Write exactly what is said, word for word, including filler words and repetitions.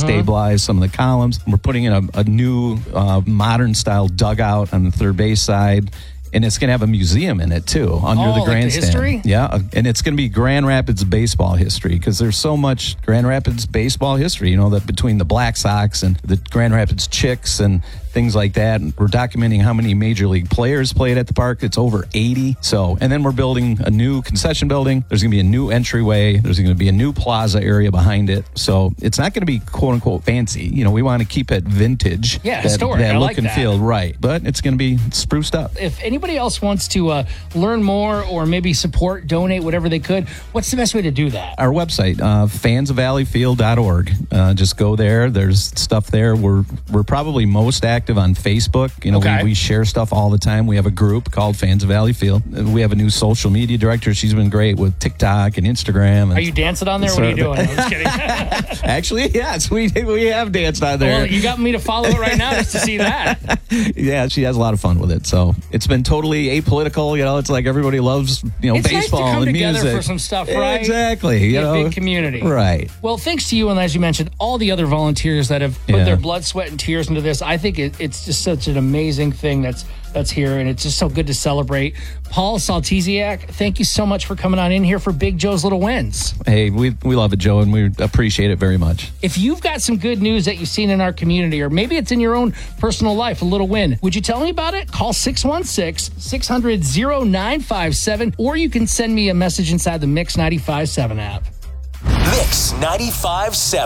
stabilize some of the columns. We're putting in a, a new uh, modern-style dugout on the third base side. And it's going to have a museum in it, too, under oh, the like grandstand. The history? Yeah, and it's going to be Grand Rapids baseball history because there's so much Grand Rapids baseball history, you know, that between the Black Sox and the Grand Rapids Chicks and things like that. And we're documenting how many major league players played at the park. It's over eighty. So, and then we're building a new concession building. There's going to be a new entryway. There's going to be a new plaza area behind it. So it's not going to be quote unquote fancy. You know, we want to keep it vintage. Yeah, that, historic. That I look like and that. feel, right. But it's going to be spruced up. If anybody else wants to uh, learn more or maybe support, donate, whatever they could, what's the best way to do that? Our website, uh, fans of valley field dot org. Uh, just go there. There's stuff there. We're we're probably most active on Facebook. You know, Okay. we, we share stuff all the time. We have a group called Fans of Valley Field. We have a new social media director. She's been great with TikTok and Instagram. And Are you dancing on there? What are you doing? I'm just kidding. Actually, yes, we we have danced on there. Well, you got me to follow it right now just to see that. Yeah, she has a lot of fun with it. So it's been totally apolitical. You know, it's like everybody loves you know It's baseball nice to come and together music for some stuff, right? Exactly. Be You a know, big community. Right. Well, thanks to you and, as you mentioned, all the other volunteers that have put Yeah. their blood, sweat, and tears into this. I think it, it's just such an amazing thing that's that's here, and it's just so good to celebrate. Paul Saltesiak, thank you so much for coming on in here for Big Joe's Little Wins. Hey, we we love it, Joe, and we appreciate it very much. If you've got some good news that you've seen in our community, or maybe it's in your own personal life, a little win, would you tell me about it? Call six one six, six hundred, oh nine five seven, or you can send me a message inside the Mix ninety-five point seven app. Mix ninety-five point seven.